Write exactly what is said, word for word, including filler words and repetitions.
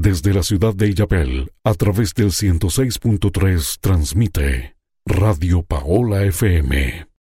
Desde la ciudad de Illapel, a través del ciento seis punto tres, transmite Radio Paola F M.